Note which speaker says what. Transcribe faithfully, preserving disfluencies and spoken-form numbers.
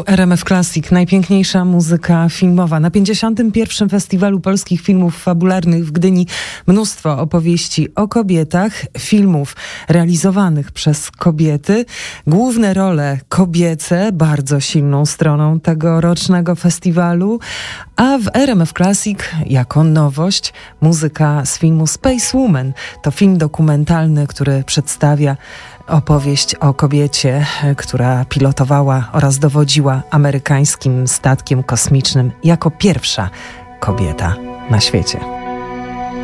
Speaker 1: Tu R M F Classic, najpiękniejsza muzyka filmowa. Na pięćdziesiątym pierwszym Festiwalu Polskich Filmów Fabularnych w Gdyni mnóstwo opowieści o kobietach, filmów realizowanych przez kobiety. Główne role kobiece, bardzo silną stroną tegorocznego festiwalu, a w R M F Classic jako nowość muzyka z filmu Space Woman. To film dokumentalny, który przedstawia opowieść o kobiecie, która pilotowała oraz dowodziła amerykańskim statkiem kosmicznym jako pierwsza kobieta na świecie.